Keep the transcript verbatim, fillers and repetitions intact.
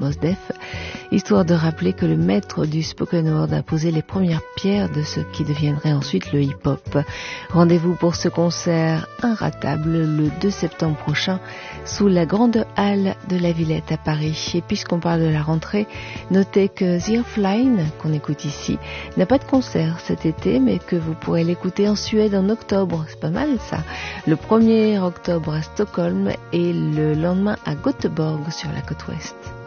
Mos Def, histoire de rappeler que le maître du spoken word a posé les premières pierres de ce qui deviendrait ensuite le hip-hop. Rendez-vous pour ce concert inratable le deux septembre prochain sous la grande halle de la Villette à Paris. Et puisqu'on parle de la rentrée, notez que The Offline, qu'on écoute ici, n'a pas de concert cet été, mais que vous pourrez l'écouter en Suède en octobre. C'est pas mal ça. Le premier octobre à Stockholm et le lendemain à Göteborg sur la côte ouest.